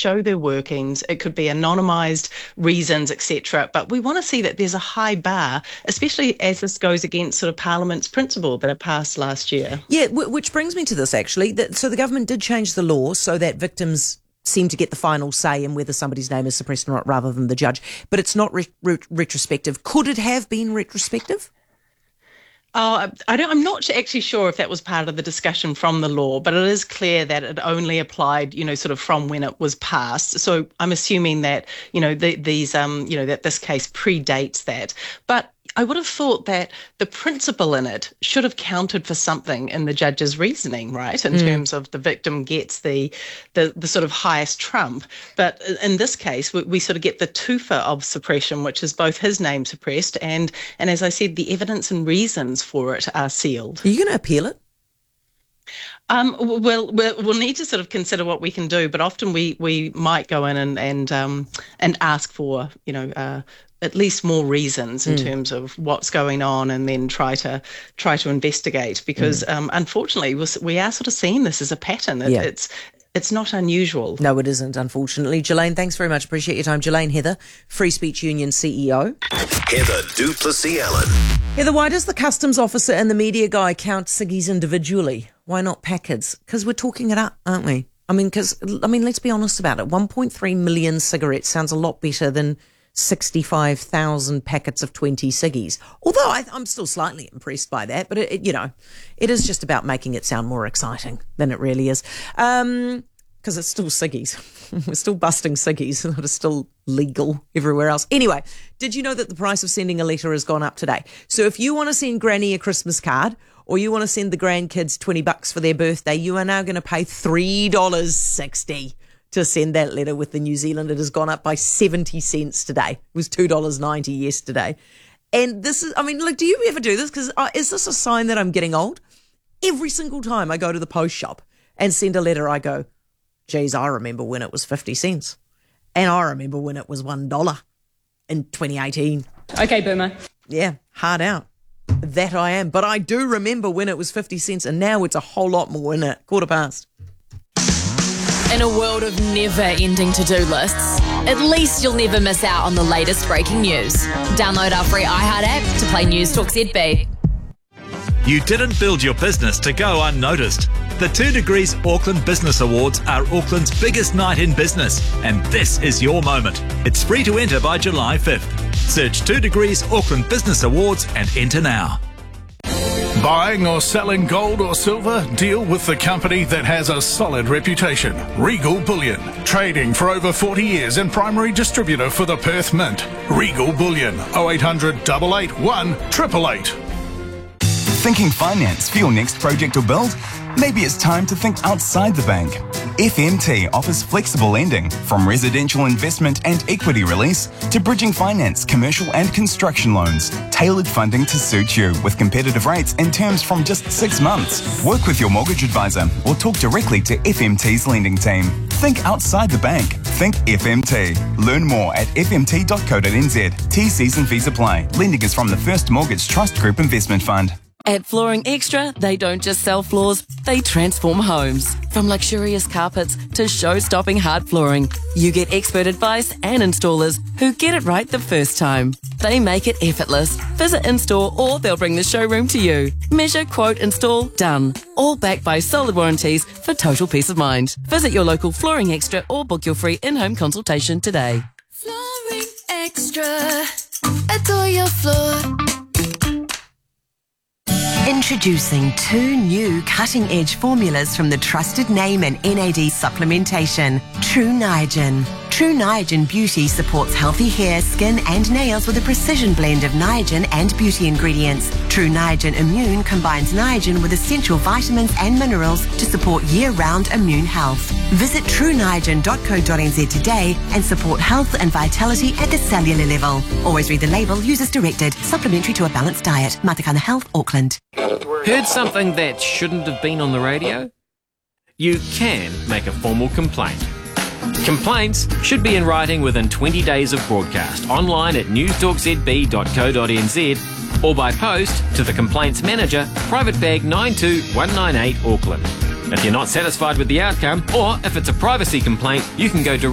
show their workings. It could be anonymised reasons, etc. But we want to see that there's a high bar, especially as this goes against sort of Parliament's principle that it passed last year. Yeah, which brings me to this, actually. So the government did change the law so that victims seem to get the final say in whether somebody's name is suppressed or not, rather than the judge. But it's not retrospective. Could it have been retrospective? I'm not actually sure if that was part of the discussion from the law, but it is clear that it only applied, sort of from when it was passed. So I'm assuming that, that this case predates that. But I would have thought that the principle in it should have counted for something in the judge's reasoning, right? In terms of the victim gets the sort of highest trump. But in this case, we sort of get the twofer of suppression, which is both his name suppressed and as I said, the evidence and reasons for it are sealed. Are you going to appeal it? We'll need to sort of consider what we can do, but often we might go in and ask for, at least more reasons in terms of what's going on, and then try to investigate, because unfortunately we are sort of seeing this as a pattern. It's not unusual. No, it isn't, unfortunately. Ghislaine, thanks very much. Appreciate your time. Ghislaine Heather, Free Speech Union CEO. Heather du Plessis-Allen. Heather, why does the customs officer and the media guy count ciggies individually? Why not packets? Because we're talking it up, aren't we? Let's be honest about it. 1.3 million cigarettes sounds a lot better than 65,000 packets of 20 ciggies. Although I'm still slightly impressed by that, but it is just about making it sound more exciting than it really is. Because it's still ciggies. We're still busting ciggies that are still legal everywhere else. Anyway, did you know that the price of sending a letter has gone up today? So if you want to send Granny a Christmas card, or you want to send the grandkids $20 for their birthday, you are now going to pay $3.60 to send that letter with the New Zealand. It has gone up by 70 cents today. It was $2.90 yesterday. And this is, do you ever do this? Because is this a sign that I'm getting old? Every single time I go to the post shop and send a letter, I go, geez, I remember when it was 50 cents. And I remember when it was $1 in 2018. Okay, boomer. Yeah, hard out. That I am. But I do remember when it was 50 cents, and now it's a whole lot more, isn't it? 1:15. In a world of never-ending to-do lists, at least you'll never miss out on the latest breaking news. Download our free iHeart app to play News Talk ZB. You didn't build your business to go unnoticed. The 2 Degrees Auckland Business Awards are Auckland's biggest night in business, and this is your moment. It's free to enter by July 5th. Search 2 Degrees Auckland Business Awards and enter now. Buying or selling gold or silver? Deal with the company that has a solid reputation. Regal Bullion. Trading for over 40 years and primary distributor for the Perth Mint. Regal Bullion. 0800 881 888. Thinking finance for your next project or build? Maybe it's time to think outside the bank. FMT offers flexible lending, from residential investment and equity release to bridging finance, commercial and construction loans. Tailored funding to suit you with competitive rates and terms from just 6 months. Work with your mortgage advisor or talk directly to FMT's lending team. Think outside the bank. Think FMT. Learn more at fmt.co.nz. T's and fees apply. Lending is from the First Mortgage Trust Group Investment Fund. At Flooring Extra, they don't just sell floors, they transform homes. From luxurious carpets to show-stopping hard flooring, you get expert advice and installers who get it right the first time. They make it effortless. Visit in-store or they'll bring the showroom to you. Measure, quote, install, done. All backed by solid warranties for total peace of mind. Visit your local Flooring Extra or book your free in-home consultation today. Flooring Extra. Adore your floor. Introducing 2 new cutting-edge formulas from the trusted name in NAD supplementation, True Niagen. True Niagen Beauty supports healthy hair, skin and nails with a precision blend of Niagen and beauty ingredients. True Niagen Immune combines Niagen with essential vitamins and minerals to support year-round immune health. Visit trueniagen.co.nz today and support health and vitality at the cellular level. Always read the label, use as directed. Supplementary to a balanced diet. Matakana Health, Auckland. Heard something that shouldn't have been on the radio? You can make a formal complaint. Complaints should be in writing within 20 days of broadcast, online at newstalkzb.co.nz or by post to the Complaints Manager, Private Bag 92198 Auckland. If you're not satisfied with the outcome, or if it's a privacy complaint, you can go